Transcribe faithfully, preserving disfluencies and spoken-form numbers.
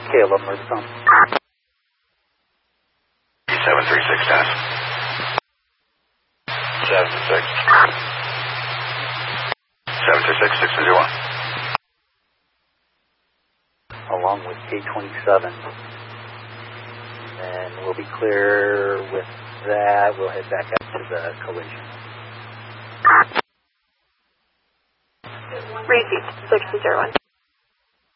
Caleb, Murphy. seven three six, Dennis. seven six. seven two six, six zero one. Along with K twenty-seven. And we'll be clear with that. We'll head back up to the collision. Repeat, six zero one.